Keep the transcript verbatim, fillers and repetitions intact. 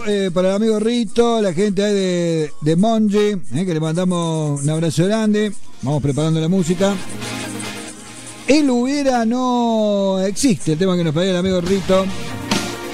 saludo eh, para el amigo Rito, la gente ahí de, de Monje, eh, que le mandamos un abrazo grande. Vamos preparando la música. El hubiera no existe, el tema que nos pedía el amigo Rito.